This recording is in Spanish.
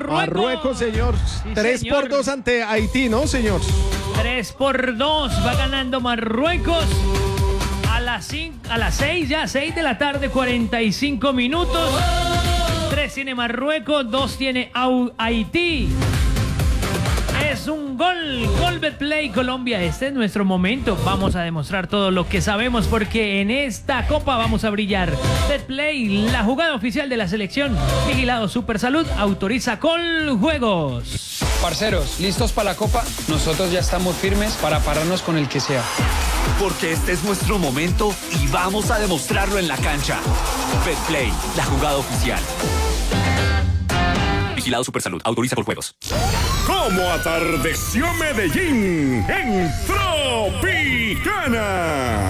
Marruecos, señor. Sí, 3-2 ante Haití, ¿no, señor? 3-2 va ganando Marruecos. A las 6 ya, 6 de la tarde, 45 minutos. 3 tiene Marruecos, 2 tiene Haití. Es un gol Betplay Colombia. Este es nuestro momento. Vamos a demostrar todo lo que sabemos porque en esta copa vamos a brillar. Betplay, la jugada oficial de la selección. Vigilado Supersalud, autoriza Coljuegos. Parceros, ¿listos para la copa? Nosotros ya estamos firmes para pararnos con el que sea. Porque este es nuestro momento y vamos a demostrarlo en la cancha. Betplay, la jugada oficial. Vigilado Supersalud, autoriza Coljuegos. ¿Cómo atardeció Medellín en Tropicana?